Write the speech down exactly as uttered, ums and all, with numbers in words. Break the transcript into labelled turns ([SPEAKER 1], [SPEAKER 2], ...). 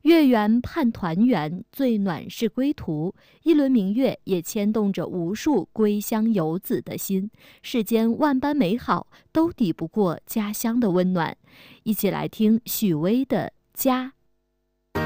[SPEAKER 1] 月圆盼团圆，最暖是归途。一轮明月也牵动着无数归乡游子的心。世间万般美好，都抵不过家乡的温暖。一起来听许巍的《家》。